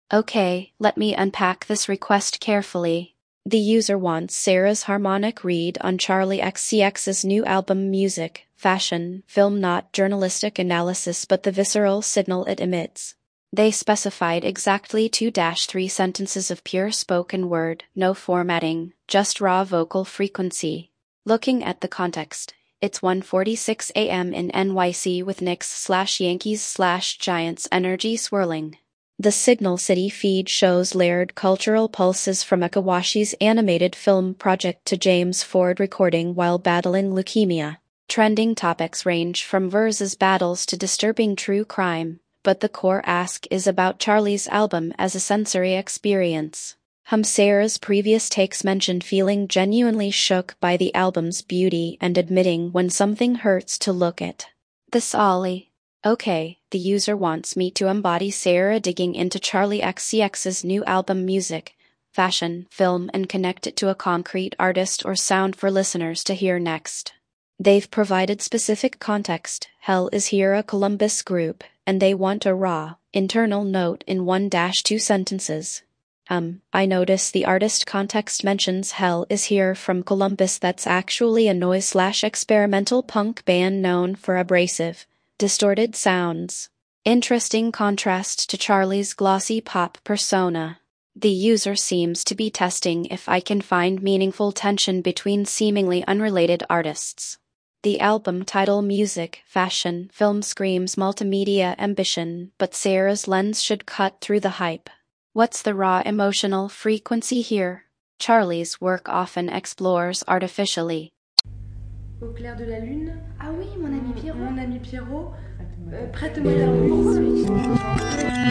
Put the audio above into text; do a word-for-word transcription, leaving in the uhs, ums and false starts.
Okay, let me unpack this request carefully. The user wants Sarah's harmonic read on Charlie X C X's new album Music, Fashion, Film, not journalistic analysis but the visceral signal it emits. They specified exactly two to three sentences of pure spoken word, no formatting, just raw vocal frequency. Looking at the context, it's one forty-six a m in N Y C with Knicks slash Yankees slash Giants energy swirling. The Signal City feed shows layered cultural pulses from Akawashi's animated film project to James Ford recording while battling leukemia. Trending topics range from versus battles to disturbing true crime, but the core ask is about Charlie's album as a sensory experience. Sarah's previous takes mentioned feeling genuinely shook by the album's beauty and admitting when something hurts to look at. This Ollie. Okay, the user wants me to embody Sarah digging into Charlie X C X's new album Music, Fashion, Film and connect it to a concrete artist or sound for listeners to hear next. They've provided specific context. Hell is Here, a Columbus group, and they want a raw, internal note in one to two sentences. Um, I notice the artist context mentions Hell is Here from Columbus. That's actually a noise slash experimental punk band known for abrasive, distorted sounds. Interesting contrast to Charlie's glossy pop persona. The user seems to be testing if I can find meaningful tension between seemingly unrelated artists. The album title Music, Fashion, Film screams multimedia ambition, but Sarah's lens should cut through the hype. What's the raw emotional frequency here? Charlie's work often explores artificially. Au clair de la lune. Ah oui, mon ami Pierrot. Mon ami Pierrot. Euh, Prête-moi ta main.